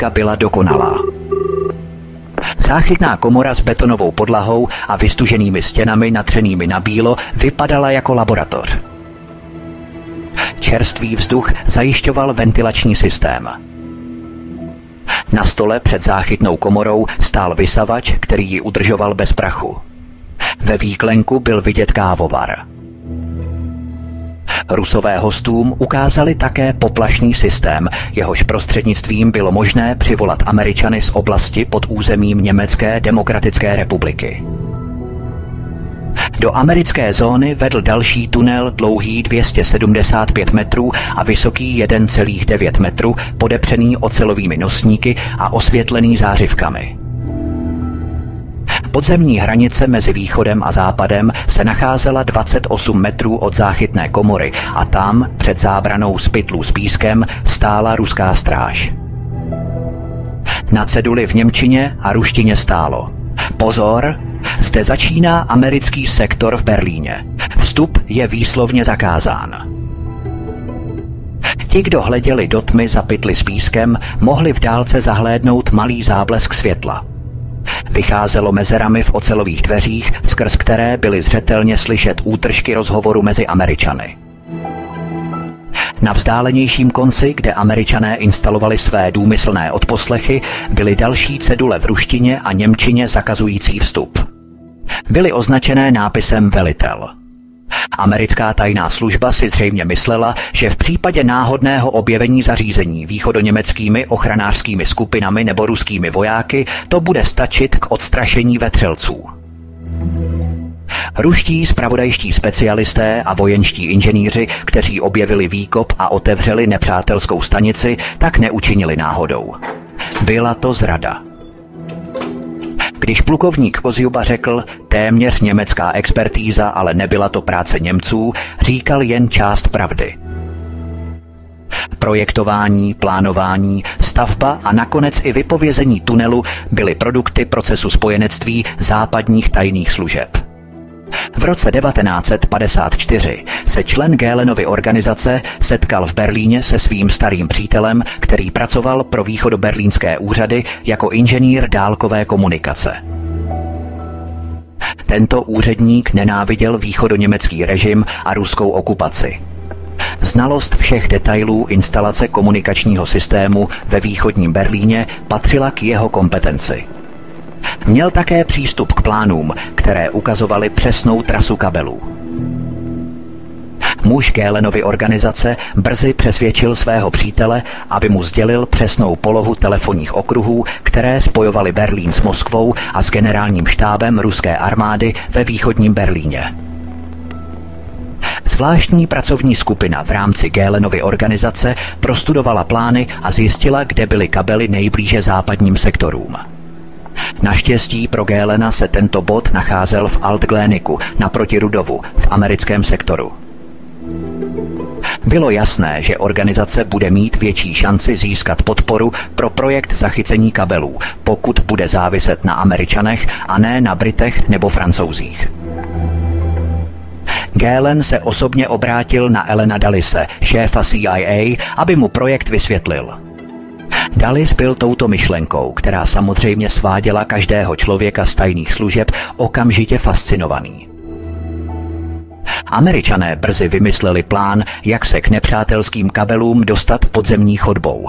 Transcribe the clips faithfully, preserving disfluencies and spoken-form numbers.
Technika byla dokonalá. Záchytná komora s betonovou podlahou a vystuženými stěnami natřenými na bílo vypadala jako laboratoř. Čerstvý vzduch zajišťoval ventilační systém. Na stole před záchytnou komorou stál vysavač, který ji udržoval bez prachu. Ve výklenku byl vidět kávovar. Rusové hostům ukázali také poplašný systém, jehož prostřednictvím bylo možné přivolat Američany z oblasti pod územím Německé demokratické republiky. Do americké zóny vedl další tunel dlouhý dvě stě sedmdesát pět metrů a vysoký jedna celá devět metru, podepřený ocelovými nosníky a osvětlený zářivkami. Podzemní hranice mezi východem a západem se nacházela dvacet osm metrů od záchytné komory a tam, před zábranou z pytlů s pískem, stála ruská stráž. Na ceduli v němčině a ruštině stálo: Pozor, zde začíná americký sektor v Berlíně. Vstup je výslovně zakázán. Ti, kdo hleděli do tmy za pytly s pískem, mohli v dálce zahlédnout malý záblesk světla. Vycházelo mezerami v ocelových dveřích, skrz které byly zřetelně slyšet útržky rozhovoru mezi Američany. Na vzdálenějším konci, kde Američané instalovali své důmyslné odposlechy, byly další cedule v ruštině a němčině zakazující vstup. Byly označené nápisem velitel. Americká tajná služba si zřejmě myslela, že v případě náhodného objevení zařízení východoněmeckými ochranářskými skupinami nebo ruskými vojáky to bude stačit k odstrašení vetřelců. Ruští zpravodajští specialisté a vojenští inženýři, kteří objevili výkop a otevřeli nepřátelskou stanici, tak neučinili náhodou. Byla to zrada. Když plukovník Kozjuba řekl téměř německá expertíza, ale nebyla to práce Němců, říkal jen část pravdy. Projektování, plánování, stavba a nakonec i vypovězení tunelu byly produkty procesu spojenectví západních tajných služeb. V roce devatenáct set padesát čtyři se člen Göhlenovy organizace setkal v Berlíně se svým starým přítelem, který pracoval pro východoberlínské úřady jako inženýr dálkové komunikace. Tento úředník nenáviděl východoněmecký režim a ruskou okupaci. Znalost všech detailů instalace komunikačního systému ve východním Berlíně patřila k jeho kompetenci. Měl také přístup k plánům, které ukazovaly přesnou trasu kabelů. Muž Göhlenovy organizace brzy přesvědčil svého přítele, aby mu sdělil přesnou polohu telefonních okruhů, které spojovaly Berlín s Moskvou a s generálním štábem ruské armády ve východním Berlíně. Zvláštní pracovní skupina v rámci Göhlenovy organizace prostudovala plány a zjistila, kde byly kabely nejblíže západním sektorům. Naštěstí pro Göhlena se tento bod nacházel v Altgleniku naproti Rudovu v americkém sektoru. Bylo jasné, že organizace bude mít větší šanci získat podporu pro projekt zachycení kabelů, pokud bude záviset na Američanech a ne na Britech nebo Francouzích. Göhlen se osobně obrátil na Allena Dullise, šéfa C I A, aby mu projekt vysvětlil. Dulles byl touto myšlenkou, která samozřejmě sváděla každého člověka z tajných služeb, okamžitě fascinovaný. Američané brzy vymysleli plán, jak se k nepřátelským kabelům dostat podzemní chodbou.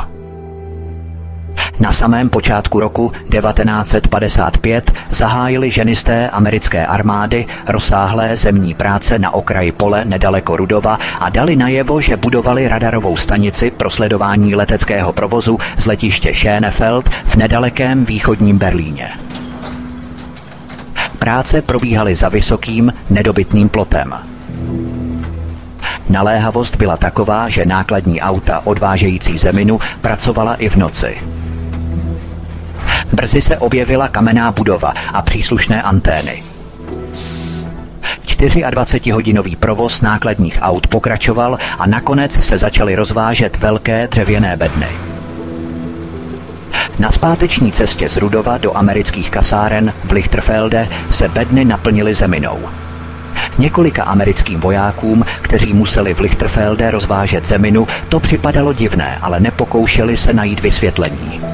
Na samém počátku roku devatenáct set padesát pět zahájili ženisté americké armády rozsáhlé zemní práce na okraji pole nedaleko Rudova a dali najevo, že budovali radarovou stanici pro sledování leteckého provozu z letiště Schönefeld v nedalekém východním Berlíně. Práce probíhaly za vysokým, nedobytným plotem. Naléhavost byla taková, že nákladní auta odvážející zeminu pracovala i v noci. Brzy se objevila kamenná budova a příslušné antény. dvacetihodinový provoz nákladních aut pokračoval a nakonec se začaly rozvážet velké dřevěné bedny. Na zpáteční cestě z Rudova do amerických kasáren v Lichterfelde se bedny naplnily zeminou. Několika americkým vojákům, kteří museli v Lichterfelde rozvážet zeminu, to připadalo divné, ale nepokoušeli se najít vysvětlení.